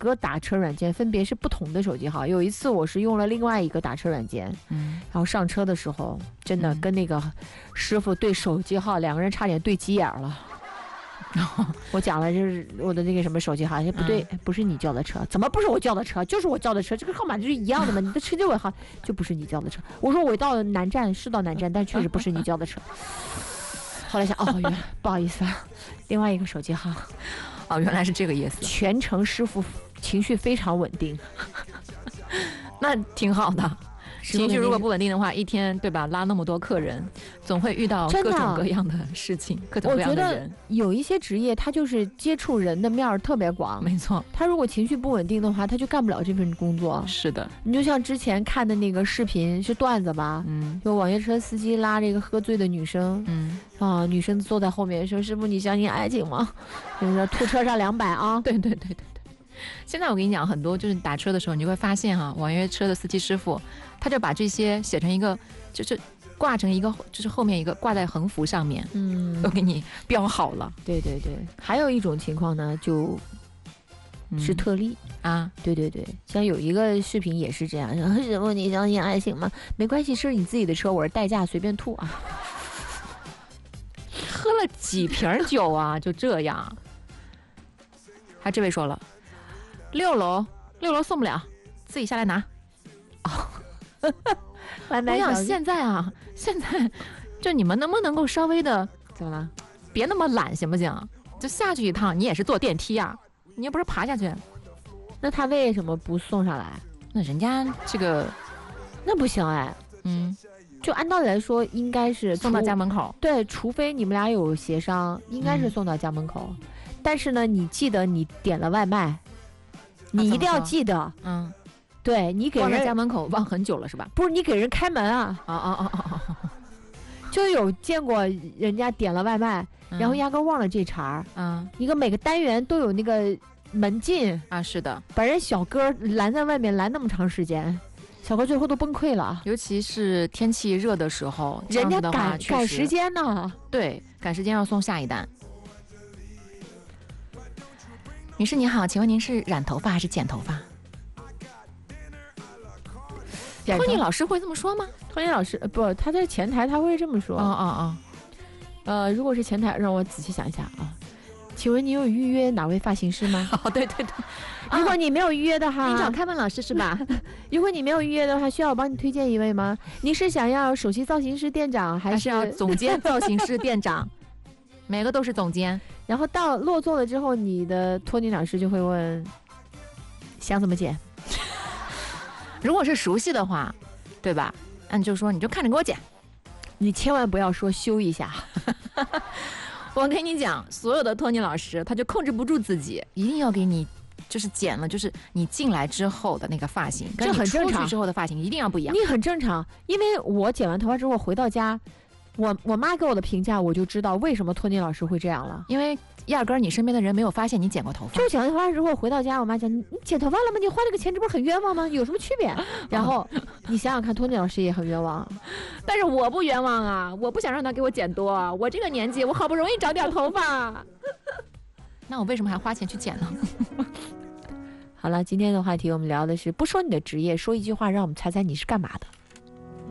个打车软件分别是不同的手机号。有一次我是用了另外一个打车软件，然后上车的时候真的跟那个师傅对手机号，两个人差点对急眼了。我讲了，就是我的那个什么手机号，不对，不是你叫的车，怎么不是我叫的车？就是我叫的车，这个号码就是一样的嘛，你的车就尾号就不是你叫的车。我说我到南站是到南站，但确实不是你叫的车。后来想，不好意思啊，另外一个手机号。 原来是这个意思。 全程师傅情绪非常稳定， 那挺好的。情绪如果不稳定的话，一天对吧，拉那么多客人，总会遇到各种各样的事情，各种各样的人。 我觉得有一些职业，他就是接触人的面特别广。 没错， 他如果情绪不稳定的话，他就干不了这份工作。 是的， 你就像之前看的那个视频，是段子吧？就网约车司机拉这个喝醉的女生，女生坐在后面说：“师傅，你相信爱情吗？”就是说吐车上200啊！ 对。现在我跟你讲，很多就是打车的时候，你就会发现网约车的司机师傅，他就把这些写成一个，就是挂成一个，就是后面一个挂在横幅上面，都给你标好了。 对。还有一种情况呢，就是特例啊。 对，像有一个视频也是这样，师傅你相信爱情吗？没关系，是你自己的车，我是代驾，随便吐啊。 喝了几瓶酒啊，就这样。这位说了，6楼送不了，自己下来拿。 我想现在就你们能不能够稍微的怎么了？ 别那么懒行不行？就下去一趟，你也是坐电梯啊，你又不是爬下去。 那他为什么不送上来？ 那人家这个那不行哎。就按道理来说应该是送到家门口。 对，除非你们俩有协商，应该是送到家门口。但是呢，你记得你点了外卖，你一定要记得。对，你给人忘在家门口忘很久了是吧？ 不是，你给人开门啊。就有见过人家点了外卖，然后压根忘了这茬儿。一个每个单元都有那个门禁啊。是的， 把人小哥拦在外面拦那么长时间，小哥最后都崩溃了。 尤其是天气热的时候， 人家赶时间呢。 对，赶时间要送下一单。女士你好，请问您是染头发还是剪头发？托尼老师会这么说吗？ 托尼老师不，他在前台他会这么说。如果是前台，让我仔细想一下啊。请问你有预约哪位发型师吗？ 对。 如果你没有预约的话， 你找开文老师是吧？ 如果你没有预约的话，需要我帮你推荐一位吗？你是想要首席造型师店长，还是要总监造型师店长？每个都是总监。 然后到落座了之后，你的托尼老师就会问想怎么剪。 如果是熟悉的话，对吧？那你就说，你就看着给我剪， 你千万不要说修一下。 我跟你讲，所有的托尼老师他就控制不住自己，一定要给你就是剪了，就是你进来之后的那个发型，跟你出去之后的发型一定要不一样。 你很正常，因为我剪完头发之后回到家，我妈给我的评价，我就知道为什么托尼老师会这样了。 因为压根儿你身边的人没有发现你剪过头发。 就剪完头发之后回到家，我妈讲你剪头发了吗？你花这个钱，这不是很冤枉吗？有什么区别？然后你想想看，托尼老师也很冤枉， 但是我不冤枉啊！我不想让他给我剪多，我这个年纪，我好不容易长点头发，那我为什么还花钱去剪呢？ 好了，今天的话题我们聊的是不说你的职业，说一句话让我们猜猜你是干嘛的。